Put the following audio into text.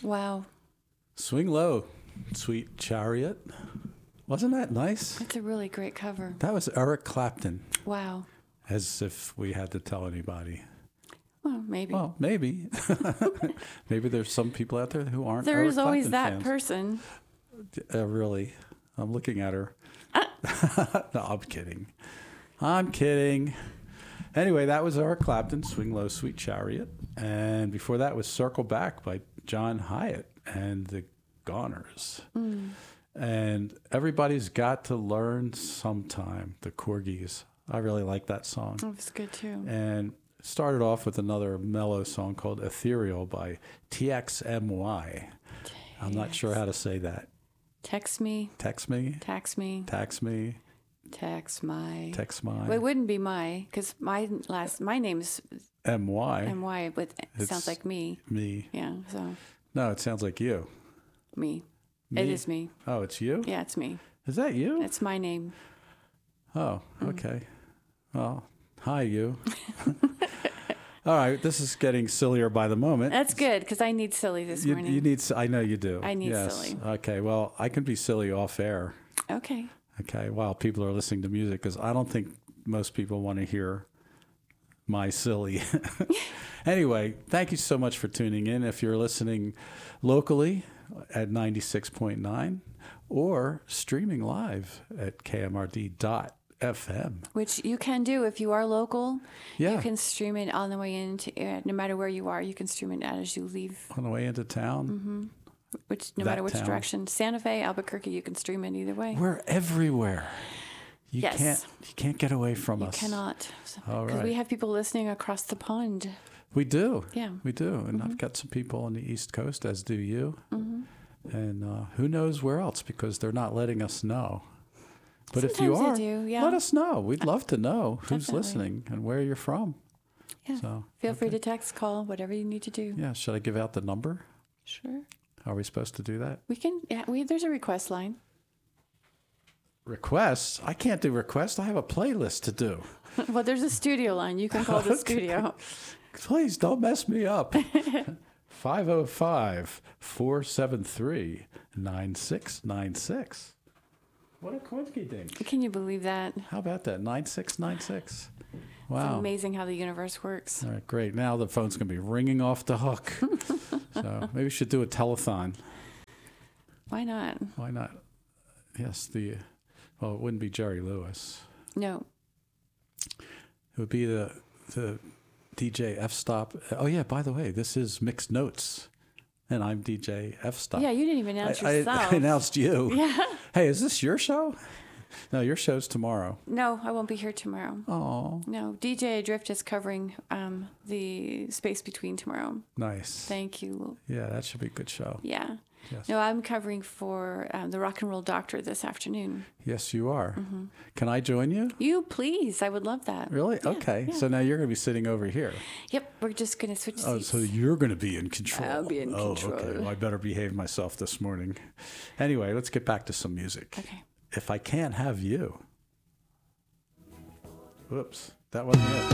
Wow. Swing Low, Sweet Chariot. Wasn't that nice? That's a really great cover. That was Eric Clapton. Wow. As if we had to tell anybody. Well, maybe. Well, maybe. Maybe there's some people out there who aren't There's Eric always Clapton that fans. person. Really? I'm looking at her. No, I'm kidding. I'm kidding. Anyway, that was Eric Clapton, Swing Low, Sweet Chariot. And before that was Circle Back by John Hyatt and the Goners. And Everybody's Got to Learn Sometime, the Corgis. I really like that song. That was good too. And started off with another mellow song called Ethereal by TXMY. I'm not sure how to say that. Text me. Text me. Tax me. Tax me. Text my. Text my. Well, it wouldn't be my, because my name's MY. MY, but it sounds like me. Me. Yeah, so No, it sounds like you. me. Me? It is me. Oh, it's you? Yeah, it's me. Is that you? It's my name. Oh, okay. Well, hi, you. All right, this is getting sillier by the moment. That's good, because I need silly this morning. You need. I know you do. I need yes. silly. Okay. Well, I can be silly off air. Okay. Okay. While people are listening to music, because I don't think most people want to hear my silly. Anyway, thank you so much for tuning in. If you're listening locally at 96.9 or streaming live at kmrd.fm. Which you can do if you are local. Yeah. You can stream it on the way into, no matter where you are, you can stream it as you leave, On the way into town. which no That matter which town. direction. Santa Fe, Albuquerque, you can stream it either way. We're everywhere. You Yes. can't get away from You us. cannot. All Because we right. have people listening across the pond. We do. Yeah. We do. And I've got some people on the East Coast, as do you. And who knows where else, because they're not letting us know. But if you Sometimes are, they do, yeah. let us know. We'd love to know who's Definitely. listening and where you're from. Yeah. So, Feel free to text, call, whatever you need to do. yeah, should I give out the number? Sure. Are we supposed to do that? We can, yeah, there's a request line. Requests? I can't do requests. I have a playlist to do. Well, there's a studio line. You can call the Okay. studio. Please don't mess me up. 505-473-9696. What a quinky dink. Can you believe that? How about that? 9696. It's Wow. amazing how the universe works. All right, great. Now the phone's going to be ringing off the hook. So maybe we should do a telethon. Why not? Why not? Yes, well, it wouldn't be Jerry Lewis. No. It would be the DJ F-Stop. Oh, yeah, by the way, this is Mixed Notes, and I'm DJ F-Stop. Yeah, you didn't even announce yourself. I announced you. Yeah. Hey, is this your show? No, your show's tomorrow. No, I won't be here tomorrow. Oh, No, DJ Adrift is covering the space between tomorrow. nice. Thank you. Yeah, that should be a good show. Yeah. Yes. No, I'm covering for the Rock and Roll Doctor this afternoon. Yes, you are. Can I join you? You please, I would love that. Really? Okay. yeah. So now you're going to be sitting over here. Yep, we're just gonna switch Oh, seats. so you're going to be in control. I'll be in control. Okay. Well, I better behave myself this morning. Anyway, let's get back to some music. Okay. If I Can't Have You. Whoops. That wasn't it.